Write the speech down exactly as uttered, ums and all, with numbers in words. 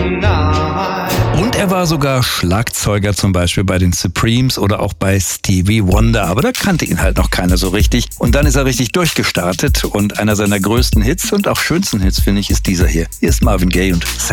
Und er war sogar Schlagzeuger, zum Beispiel bei den Supremes oder auch bei Stevie Wonder. Aber da kannte ihn halt noch keiner so richtig. Und dann ist er richtig durchgestartet. Und einer seiner größten Hits und auch schönsten Hits, finde ich, ist dieser hier. Hier ist Marvin Gaye und Saxophone.